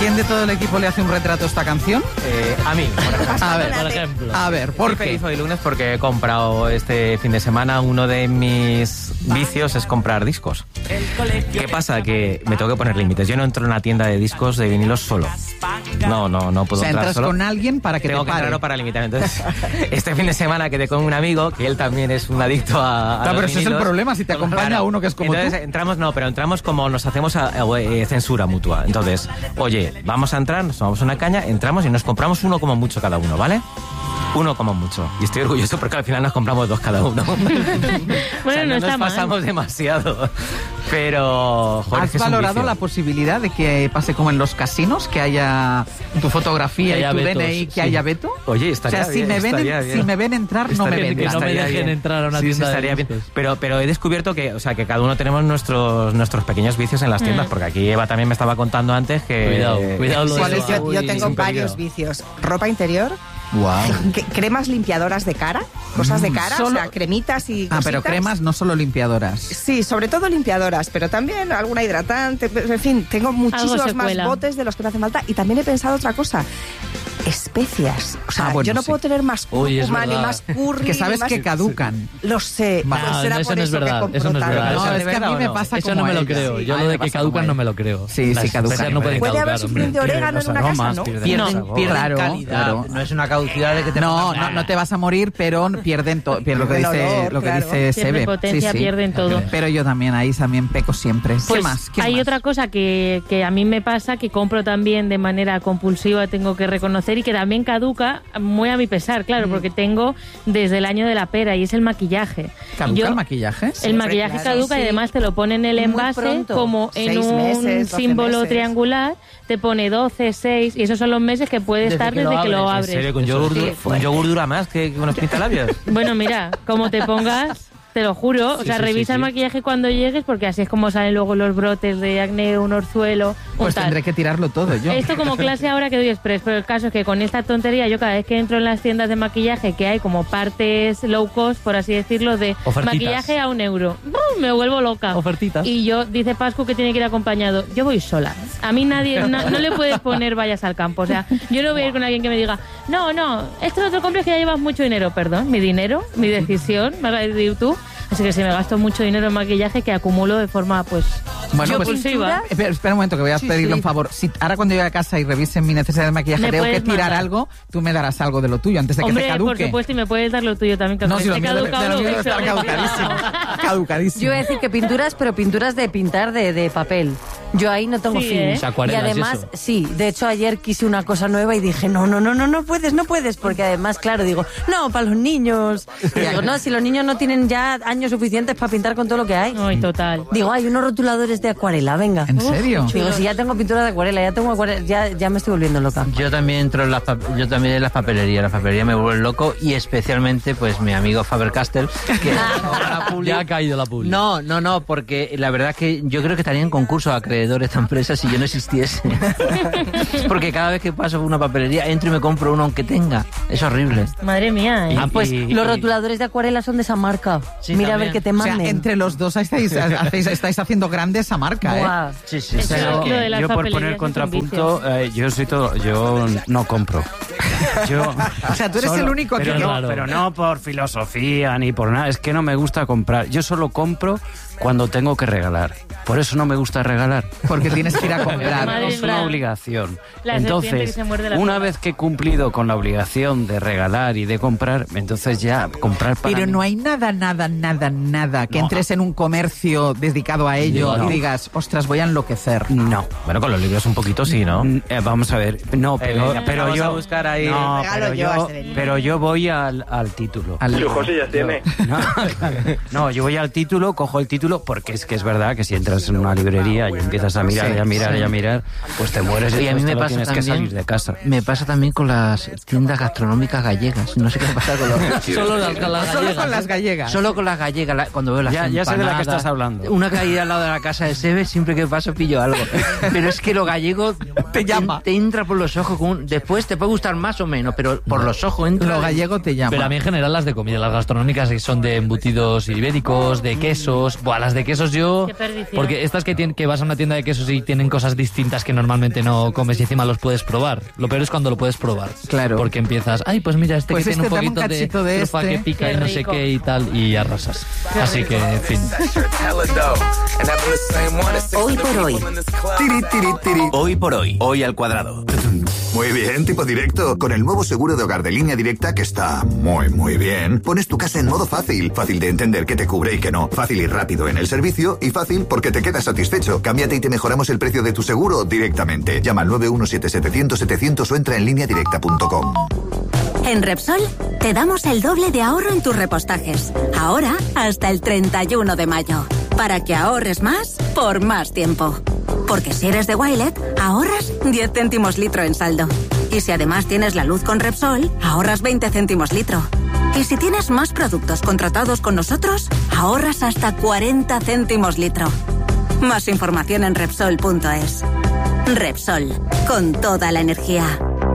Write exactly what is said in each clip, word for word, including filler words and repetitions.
¿Quién de todo el equipo le hace un retrato a esta canción? Eh, a mí, por ejemplo. A ver, por ejemplo. A ver, ¿por Estoy qué? feliz hoy lunes porque he comprado este fin de semana. Uno de mis vicios es comprar discos. ¿Qué pasa? Que me tengo que poner límites. Yo no entro en una tienda de discos de vinilos solo. No, no, no puedo O sea, entrar entras solo. con alguien para que Tengo te que pare. entrarlo para limitar. Entonces, este fin de semana quedé con un amigo que él también es un adicto a, a Claro, los pero ese es el vinilos. problema, si te acompaña Claro. uno que es como Entonces, tú. entramos, no, pero entramos como nos hacemos a, a- eh, censura mutua. Entonces, oye, vamos a entrar, nos tomamos una caña, entramos y nos compramos uno como mucho cada uno, ¿vale? Uno como mucho. Y estoy orgulloso porque al final nos compramos dos cada uno. Bueno, O sea, no no está nos mal. pasamos demasiado. Pero, joder, es ¿Has que es un valorado vicio. la posibilidad de que pase como en los casinos, que haya tu fotografía Que y haya tu vetos, D N I, que sí. haya veto? Oye, O estaría sea, si bien, me, ven estaría en- bien. si me ven entrar, no me Estaría ven. bien, Que no me estaría dejen bien. entrar a una Sí, sí, tienda de estaría bien. discos. Pero, pero he descubierto que, o sea, que cada uno tenemos nuestros, nuestros pequeños vicios en las tiendas, Mm. porque aquí Eva también me estaba contando antes que... Cuidado, cuidado lo de ¿Cuál eso. es? Yo, yo Uy, tengo sin varios peligro. vicios. Ropa interior, Wow. que- cremas limpiadoras de cara, cosas de cara, o Solo- sea, cremitas y Ah, pero cositas. cremas, no solo limpiadoras. Sí, sobre todo limpiadoras, pero también alguna hidratante. En fin, tengo muchísimos se más cuela. botes de los que me hacen falta. Y también he pensado otra cosa. Especias. O sea, Ah, bueno, yo no sí. puedo tener más Uy, es cúrcuma, ni verdad. más curry, Que sabes ni más... que caducan. Lo sé. Va. pues No, será eso por no es eso que verdad, compro eso no es tanto. verdad. No, ¿Eso es de que a verdad mí o me no? pasa Eso como no me lo ella. creo. Sí, Yo a mí lo me de que pasa caducan como no ella. me lo creo. Sí, sí, Las caducan. especias no pueden Puede haber caducar, hombre. suficiente orégano en una Los casa, aromas ¿no? pierden Pierden- el sabor. pierden Claro, calidad, claro. pero- No es una caducidad de que te No, pongas no, mala. no te vas a morir, pero pierden todo. Lo que El dice, olor, lo que claro. dice Pierden Sebe. potencia, Sí, sí. pierden todo. Pero yo también ahí también peco siempre. ¿Qué Pues más? ¿Qué hay más? otra cosa que, que a mí me pasa, que compro también de manera compulsiva, tengo que reconocer, y que también caduca muy a mi pesar, claro, porque tengo desde el año de la pera, y es el maquillaje. ¿Caduca Yo- el maquillaje? El maquillaje claro. caduca y Sí. además te lo pone en el Muy envase pronto. como en Seis un meses, doce símbolo meses. triangular, te pone doce, seis, y esos son los meses que puede Desde estar que lo desde que lo abres, abres. ¿En serio? ¿Con yogur, Sí. dura- ¿con yogur dura más que unos pintalabios? Bueno, mira, como te pongas, te lo juro, o Sí, sea, sí, revisa sí, el sí. maquillaje cuando llegues, porque así es como salen luego los brotes de acné, un orzuelo, un Pues tal. tendré que tirarlo todo yo. Esto como clase ahora que doy express, pero el caso es que con esta tontería yo cada vez que entro en las tiendas de maquillaje, que hay como partes low cost, por así decirlo, de Ofertitas. maquillaje a un euro, ¡bum! Me vuelvo loca. Ofertitas. Y yo, dice Pascu que tiene que ir acompañado, yo voy sola. A mí nadie, no, no le puedes poner vayas al campo, o sea, yo no voy a ir con alguien que me diga, no, no, esto no te lo compres que ya llevas mucho dinero, perdón, mi dinero, mi decisión, me vas a decir tú. Así que si me gasto mucho dinero en maquillaje que acumulo de forma, pues, Bueno, pues, compulsiva. espera, espera un momento que voy a Sí, pedirle sí. un favor. Si ahora cuando llegue a casa y revisen mi necesidad de maquillaje Me tengo que puedes tirar mandar. algo, tú me darás algo de lo tuyo antes de que Hombre, se caduque. por supuesto, y me puedes dar lo tuyo también, que No, aunque si lo esté mío debe, caducado, de lo mío lo debe uso. estar caducadísimo. Caducadísimo. Yo iba a decir que pinturas, pero pinturas de pintar de, de papel. Yo ahí no tengo Sí, fin. ¿eh? O sea, acuarelas y y además, eso. sí, de hecho ayer quise una cosa nueva y dije, no, no, no, no, no puedes, no puedes, porque además, claro, digo, no, para los niños. Y digo, no, si los niños no tienen ya años suficientes para pintar con todo lo que hay. Ay, total. Digo, hay unos rotuladores de acuarela, venga. ¿En serio? Digo, si ya tengo pintura de acuarela, ya tengo acuarela, ya, ya me estoy volviendo loca. Yo también entro en las pap- yo también en las papelerías, las papelerías me vuelven loco y especialmente pues mi amigo Faber-Castell que la publi- Ah. Ya ha caído la publi. No, no, no, porque la verdad es que yo creo que estaría en concurso de acreedores esta empresa si yo no existiese. Porque cada vez que paso por una papelería entro y me compro uno aunque tenga. Es horrible. Madre mía, ¿eh? Ah, pues y- Los y- rotuladores de acuarela son de esa marca. Sí, Mira a también. ver que te O sea, manden. entre los dos estáis, hacéis- estáis haciendo grande esa marca, ¿eh? Buah. Sí, sí, Eso sí. es lo de las yo por papelerías poner es un contrapunto, vicio. eh, yo soy todo, yo no compro. Yo, O sea, tú eres el único aquí pero que- no, Claro. pero no por filosofía ni por nada, es que no me gusta comprar. Yo solo compro cuando tengo que regalar. Por eso no me gusta regalar. Porque tienes que ir a Madre comprar. Es una mía. obligación. La serpiente que Entonces, se muerde la una cola. vez que he cumplido con la obligación de regalar y de comprar, entonces ya comprar para Pero mí. no hay nada, nada, nada, nada que No. entres en un comercio dedicado a ello No. y digas, ostras, voy a enloquecer. No. Bueno, con los libros un poquito sí, ¿no? Mm, eh, vamos a ver, no, pero, venga, pero vamos yo a buscar ahí- no, Regalo pero yo a yo, este de- pero yo voy al, al título. Al- Su José ya tiene. No, no, yo voy al título, cojo el título, porque es que es verdad que si entras en una librería y empiezas a mirar Sí, y a mirar sí. y a mirar, pues te mueres y, Y a mí después me te lo pasa tienes que también, salir de casa. me pasa también con las tiendas gastronómicas gallegas. No sé qué pasa con los... Solo las, las Solo gallegas. con las gallegas. Solo con las gallegas, la- cuando veo las Ya- ya sé de la que empanadas, estás hablando. Una caída al lado de la casa de Sebe, siempre que paso pillo algo. Pero es que lo gallego Te llama. Te entra por los ojos. Con un- después te puede gustar más o menos, pero por los ojos entra. Lo gallego te llama. Pero a mí en general las de comida, las gastronómicas que son de embutidos ibéricos, de quesos, buah, Buah, las de quesos yo... Qué perdición. Porque estas que, tienen, que vas a una tienda de quesos y tienen cosas distintas que normalmente no comes y encima los puedes probar. Lo peor es cuando lo puedes probar. Claro. Porque empiezas, ay, pues mira, este Pues que este, tiene un dame un poquito de cachito de trufa este. que pica Qué y no sé rico. qué y tal, y arrasas. Qué Así rico. que, en fin. Hoy por hoy. Tiri, tiri, tiri. Hoy por hoy. Hoy al cuadrado. Muy bien, tipo directo. Con el nuevo seguro de hogar de Línea Directa, que está muy, muy bien, pones tu casa en modo fácil. Fácil de entender qué te cubre y qué no. Fácil y rápido en el servicio y fácil porque te quedas satisfecho. Cámbiate y te mejoramos el precio de tu seguro directamente. Llama al nueve uno siete siete cero cero setecientos o entra en línea directa punto com. En Repsol te damos el doble de ahorro en tus repostajes. Ahora hasta el treinta y uno de mayo. Para que ahorres más por más tiempo. Porque si eres de Wilet, ahorras diez céntimos litro en saldo. Y si además tienes la luz con Repsol, ahorras veinte céntimos litro. Y si tienes más productos contratados con nosotros, ahorras hasta cuarenta céntimos litro. Más información en Repsol punto es. Repsol, con toda la energía.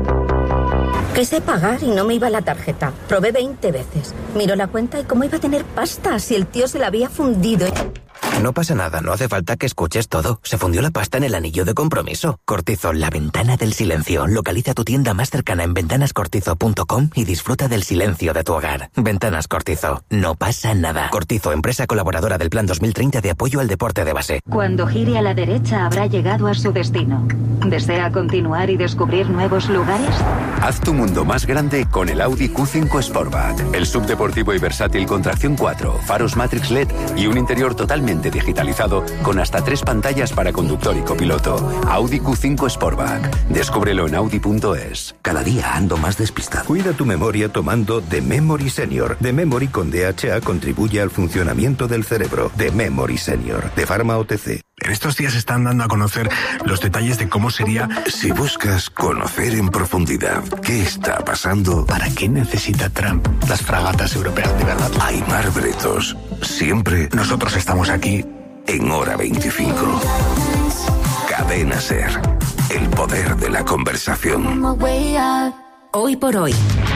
Quise pagar y no me iba la tarjeta. Probé veinte veces. Miró la cuenta y cómo iba a tener pasta si el tío se la había fundido. No pasa nada, no hace falta que escuches todo. Se fundió la pasta en el anillo de compromiso. Cortizo, la ventana del silencio. Localiza tu tienda más cercana en ventanas cortizo punto com y disfruta del silencio de tu hogar. Ventanas Cortizo, no pasa nada. Cortizo, empresa colaboradora del Plan dos mil treinta de apoyo al deporte de base. Cuando gire a la derecha habrá llegado a su destino. ¿Desea continuar y descubrir nuevos lugares? Haz tu mundo más grande con el Audi Q cinco Sportback. El subdeportivo y versátil con tracción cuatro, faros Matrix L E D y un interior totalmente digitalizado con hasta tres pantallas para conductor y copiloto. Audi Q cinco Sportback. Descúbrelo en audi punto es. Cada día ando más despistado. Cuida tu memoria tomando The Memory Senior. The Memory con D H A contribuye al funcionamiento del cerebro. The Memory Senior, de Pharma O T C. En estos días están dando a conocer los detalles de cómo sería... Si buscas conocer en profundidad qué está pasando... ¿Para qué necesita Trump las fragatas europeas de verdad? Aimar Bretos, siempre... Nosotros estamos aquí... En Hora veinticinco. Cadena SER. El poder de la conversación. Hoy por hoy.